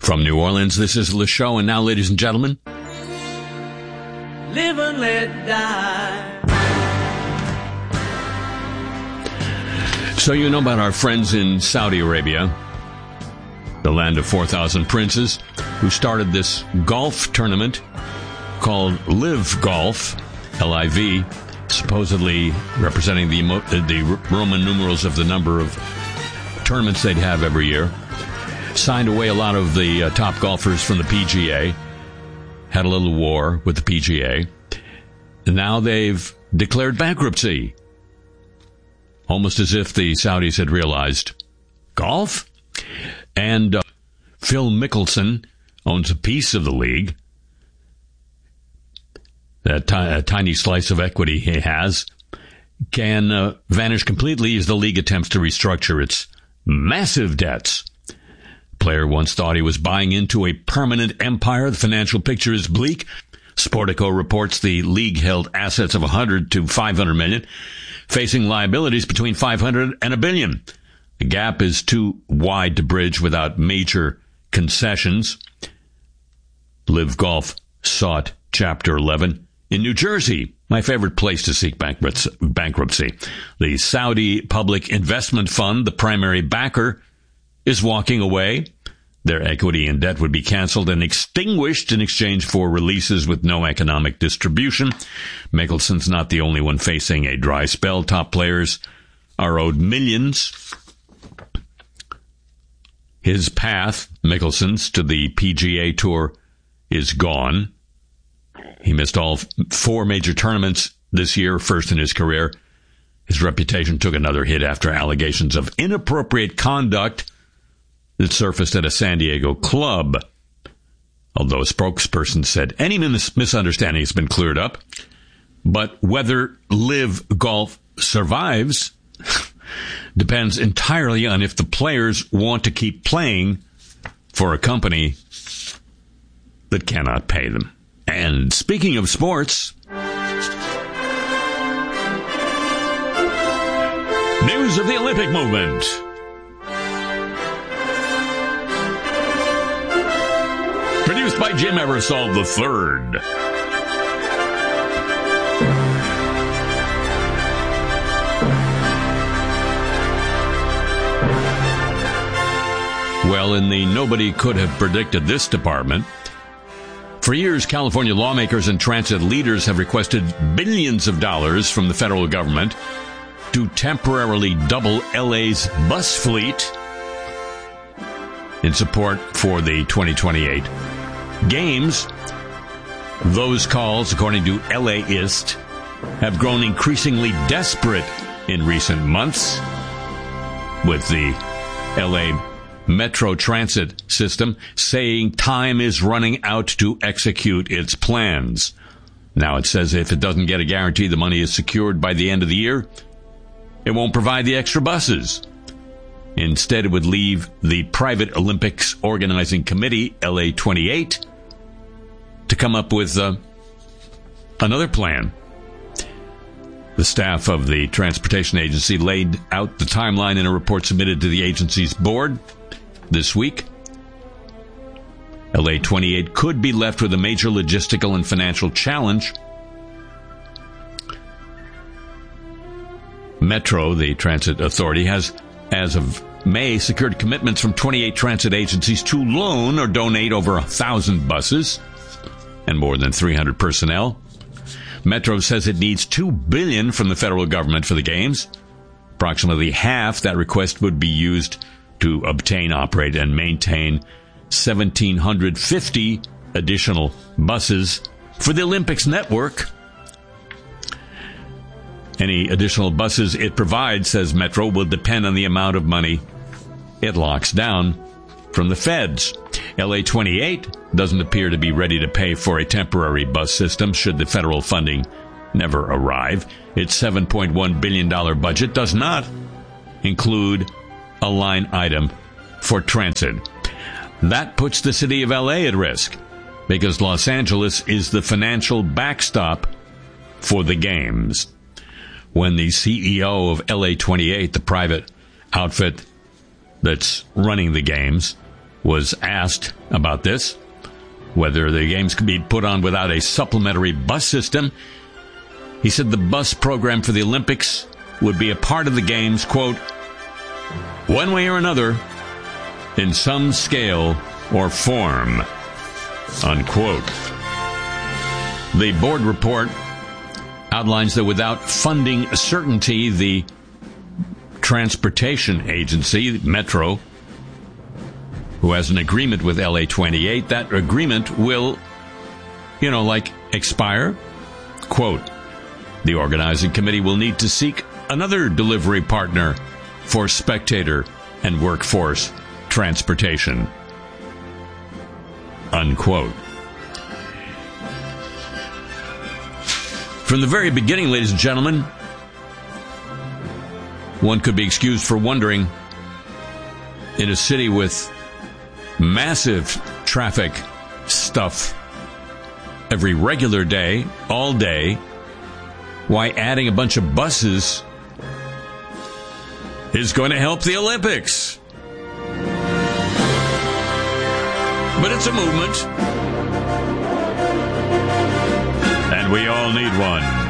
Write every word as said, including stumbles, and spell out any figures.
From New Orleans, this is Le Show, and now, ladies and gentlemen, live and let die. So you know about our friends in Saudi Arabia, the land of four thousand princes, who started this golf tournament called Live Golf, L I V, supposedly representing the, the Roman numerals of the number of tournaments they'd have every year. Signed away a lot of the uh, top golfers from the P G A, had a little war with the P G A, and now they've declared bankruptcy. Almost as if the Saudis had realized, golf? And uh, Phil Mickelson owns a piece of the league. That t- a tiny slice of equity he has can uh, vanish completely as the league attempts to restructure its massive debts. Player once thought he was buying into a permanent empire. The financial picture is bleak. Sportico reports the league held assets of one hundred to five hundred million, facing liabilities between five hundred and a billion. The gap is too wide to bridge without major concessions. Live Golf sought Chapter eleven in New Jersey, my favorite place to seek bankruptcy. The Saudi Public Investment Fund, the primary backer, is walking away. Their equity and debt would be canceled and extinguished in exchange for releases with no economic distribution. Mickelson's not the only one facing a dry spell. Top players are owed millions. His path, Mickelson's, to the P G A Tour is gone. He missed all four major tournaments this year, first in his career. His reputation took another hit after allegations of inappropriate conduct that surfaced at a San Diego club. Although a spokesperson said any mis- misunderstanding has been cleared up. But whether Live Golf survives depends entirely on if the players want to keep playing for a company that cannot pay them. And speaking of sports, news of the Olympic movement. Produced by Jim Eversole the third. Well, in the nobody could have predicted this department, for years, California lawmakers and transit leaders have requested billions of dollars from the federal government to temporarily double L A's bus fleet in support for the twenty twenty-eight Games. Those calls, according to LAist, have grown increasingly desperate in recent months, with the L A Metro Transit system saying time is running out to execute its plans. Now it says if it doesn't get a guarantee the money is secured by the end of the year, it won't provide the extra buses. Instead, it would leave the Private Olympics Organizing Committee, L A twenty-eight, to come up with uh, another plan. The staff of the transportation agency laid out the timeline in a report submitted to the agency's board this week. L A twenty-eight could be left with a major logistical and financial challenge. Metro, the transit authority, has, as of May, secured commitments from twenty-eight transit agencies to loan or donate over one thousand buses and more than three hundred personnel. Metro says it needs two billion dollars from the federal government for the Games. Approximately half that request would be used to obtain, operate, and maintain one thousand seven hundred fifty additional buses for the Olympics network. Any additional buses it provides, says Metro, will depend on the amount of money it locks down from the feds. L A twenty-eight doesn't appear to be ready to pay for a temporary bus system should the federal funding never arrive. Its seven point one billion dollars budget does not include a line item for transit. That puts the city of L A at risk because Los Angeles is the financial backstop for the Games. When the C E O of L A twenty-eight, the private outfit that's running the Games, was asked about this, whether the games could be put on without a supplementary bus system. He said the bus program for the Olympics would be a part of the games, quote, one way or another, in some scale or form, unquote. The board report outlines that without funding certainty, the transportation agency, Metro, who has an agreement with L A twenty-eight, that agreement will, you know, like expire. Quote, the organizing committee will need to seek another delivery partner for spectator and workforce transportation. Unquote. From the very beginning, ladies and gentlemen, one could be excused for wondering, in a city with massive traffic stuff every regular day, all day, why adding a bunch of buses is going to help the Olympics. But it's a movement, and we all need one.